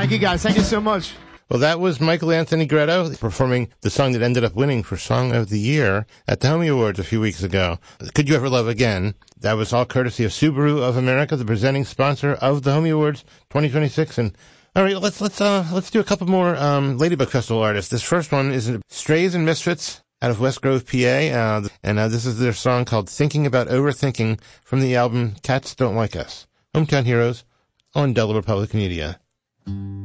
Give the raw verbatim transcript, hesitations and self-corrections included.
Thank you, guys. Thank you so much. Well, that was Michael Anthony Gretto performing the song that ended up winning for Song of the Year at the Homie Awards a few weeks ago. Could You Ever Love Again? That was all courtesy of Subaru of America, the presenting sponsor of the Homie Awards twenty twenty-six. And all right, let's let's uh let's do a couple more um Ladybug Festival artists. This first one is Strays and Misfits out of West Grove, P A, uh, and uh, this is their song called "Thinking About Overthinking" from the album Cats Don't Like Us. Hometown Heroes on Delaware Public Media.